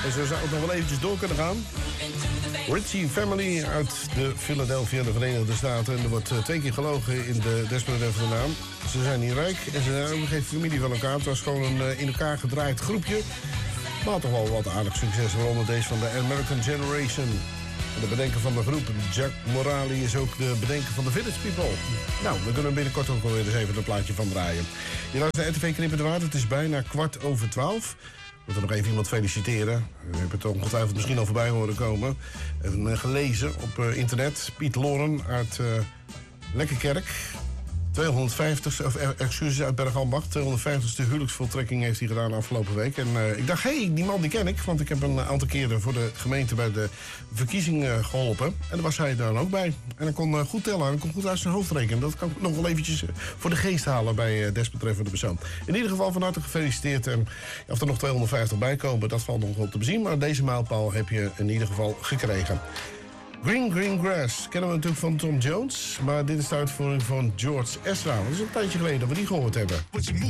En zo zou het nog wel eventjes door kunnen gaan. Ritchie Family uit de Philadelphia, de Verenigde Staten. En er wordt 2 keer gelogen in de Desperate van de naam. Ze zijn niet rijk en ze zijn ook geen familie van elkaar. Het was gewoon een in elkaar gedraaid groepje. Maar toch wel wat aardig succes, waaronder deze van de American Generation. En de bedenker van de groep, Jack Morali, is ook de bedenker van de Village People. Nou, we kunnen binnenkort ook alweer eens even een plaatje van draaien. Je luistert naar RTV Knippen de Waard, het is bijna 12:15. Ik moet er nog even iemand feliciteren. U hebt het ongetwijfeld misschien al voorbij horen komen. En gelezen op internet. Piet Loren uit Lekkerkerk. 250, excuses uit Bergambacht. 250ste huwelijksvoltrekking heeft hij gedaan afgelopen week. En ik dacht, die man die ken ik. Want ik heb een aantal keren voor de gemeente bij de verkiezingen geholpen. En daar was hij dan ook bij. En hij kon goed tellen. Hij kon goed uit zijn hoofd rekenen. Dat kan ik nog wel eventjes voor de geest halen bij desbetreffende persoon. In ieder geval van harte gefeliciteerd. En of er nog 250 bij komen, dat valt nog wel te bezien. Maar deze mijlpaal heb je in ieder geval gekregen. Green Green Grass kennen we natuurlijk van Tom Jones. Maar dit is de uitvoering van George Ezra. Dat is een tijdje geleden dat we die gehoord hebben.